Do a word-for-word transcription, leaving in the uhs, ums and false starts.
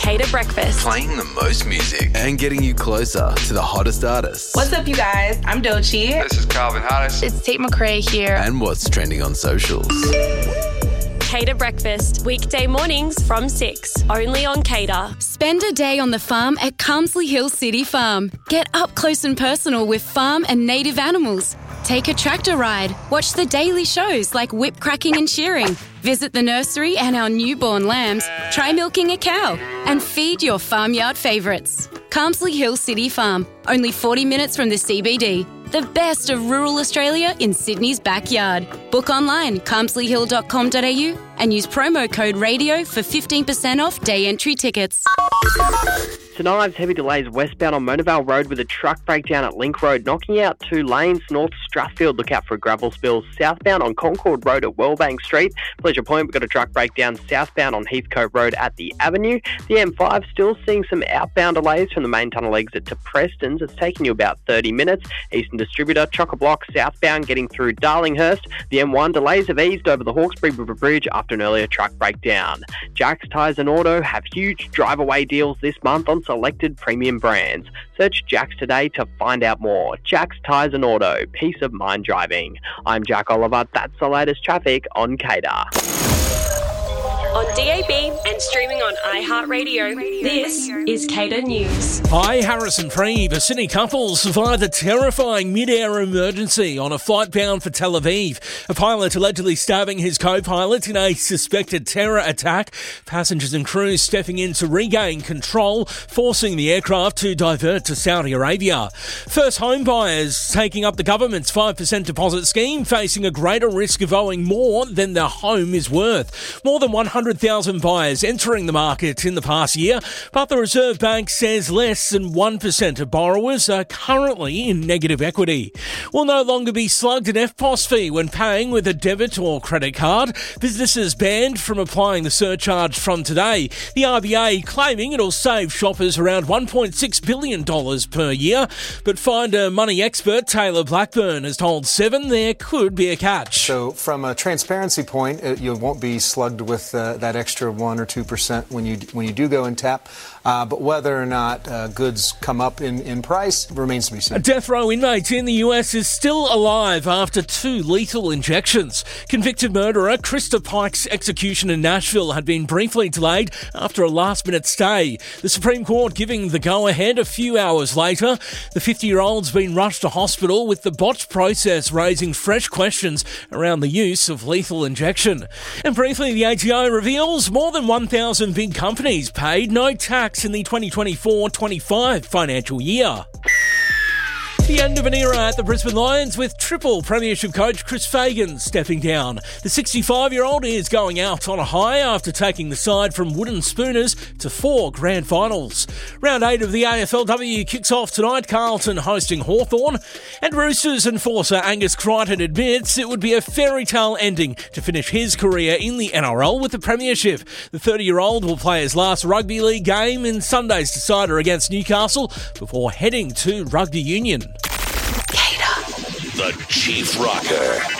Cater Breakfast. Playing the most music and getting you closer to the hottest artists. What's up, you guys? I'm Doechii. This is Calvin Harris. It's Tate McRae here. And what's trending on socials. Cater Breakfast, weekday mornings from six, only on Cater. Spend a day on the farm at Carmsley Hill City Farm. Get up close and personal with farm and native animals. Take a tractor ride. Watch the daily shows like whip cracking and shearing. Visit the nursery and our newborn lambs. Try milking a cow and feed your farmyard favourites. Carmsley Hill City Farm, only forty minutes from the C B D. The best of rural Australia in Sydney's backyard. Book online, carmsley hill dot com dot a u and use promo code RADIO for fifteen percent off day entry tickets. St Ives heavy delays westbound on Monavale Road with a truck breakdown at Link Road, knocking out two lanes. North Strathfield, look out for a gravel spill. Southbound on Concord Road at Wellbank Street. Pleasure Point, we've got a truck breakdown southbound on Heathcote Road at the Avenue. The M five still seeing some outbound delays from the main tunnel exit to Preston's. It's taking you about thirty minutes. Eastern Distributor, Chock-a-Block southbound getting through Darlinghurst. The M one delays have eased over the Hawkesbury River Bridge after an earlier truck breakdown. Jack's Tyres and Auto have huge drive-away deals this month on selected premium brands. Search Jack's today to find out more. Jack's Tyres and Auto, peace of mind driving. I'm Jack Oliver. That's the latest traffic on Cater. On D A B and streaming on iHeartRadio, this is Cater News. Hi, Harrison Freeb. A Sydney couple survived a terrifying mid-air emergency on a flight bound for Tel Aviv. A pilot allegedly stabbing his co-pilot in a suspected terror attack. Passengers and crews stepping in to regain control, forcing the aircraft to divert to Saudi Arabia. First home buyers taking up the government's five percent deposit scheme, facing a greater risk of owing more than their home is worth. More than one hundred thousand buyers entering the market in the past year, but the Reserve Bank says less than one percent of borrowers are currently in negative equity. Will no longer be slugged an F P O S fee when paying with a debit or credit card. Businesses banned from applying the surcharge from today. The R B A claiming it'll save shoppers around one point six billion dollars per year, but finder money expert Taylor Blackburn has told Seven there could be a catch. So from a transparency point, it, you won't be slugged with uh, that extra one or two percent when you when you do go and tap. Uh, but whether or not uh, goods come up in, in price remains to be seen. A death row inmate in the U S is still alive after two lethal injections. Convicted murderer Krista Pike's execution in Nashville had been briefly delayed after a last-minute stay. The Supreme Court giving the go-ahead a few hours later. The fifty-year-old's been rushed to hospital with the botched process raising fresh questions around the use of lethal injection. And briefly, the A T O reveals more than one thousand big companies paid no tax in the twenty twenty-four twenty-five financial year. The end of an era at the Brisbane Lions with triple premiership coach Chris Fagan stepping down. The sixty-five-year-old is going out on a high after taking the side from wooden spooners to four grand finals. Round eight of the A F L W kicks off tonight, Carlton hosting Hawthorn. And Roosters enforcer Angus Crichton admits it would be a fairy tale ending to finish his career in the N R L with the premiership. The thirty-year-old will play his last rugby league game in Sunday's decider against Newcastle before heading to rugby union. The Chief Rocker.